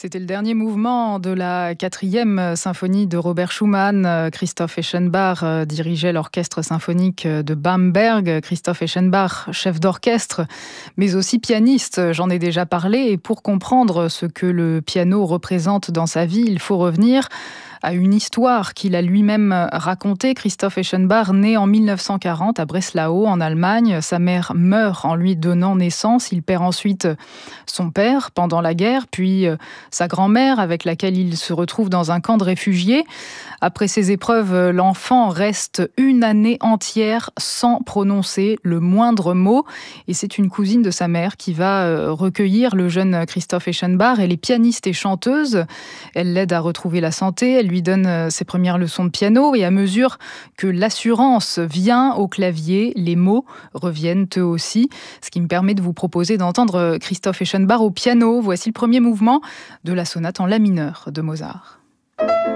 C'était le dernier mouvement de la 4e symphonie de Robert Schumann. Christoph Eschenbach dirigeait l'orchestre symphonique de Bamberg. Christoph Eschenbach, chef d'orchestre, mais aussi pianiste, j'en ai déjà parlé. Et pour comprendre ce que le piano représente dans sa vie, il faut revenir à une histoire qu'il a lui-même racontée. Christoph Eschenbach, né en 1940 à Breslau, en Allemagne. Sa mère meurt en lui donnant naissance. Il perd ensuite son père pendant la guerre, puis sa grand-mère avec laquelle il se retrouve dans un camp de réfugiés. Après ces épreuves, l'enfant reste une année entière sans prononcer le moindre mot. Et c'est une cousine de sa mère qui va recueillir le jeune Christoph Eschenbach. Elle est pianiste et chanteuse. Elle l'aide à retrouver la santé. Elle lui donne ses premières leçons de piano. Et à mesure que l'assurance vient au clavier, les mots reviennent eux aussi. Ce qui me permet de vous proposer d'entendre Christoph Eschenbach au piano. Voici le premier mouvement de la sonate en la mineur de Mozart.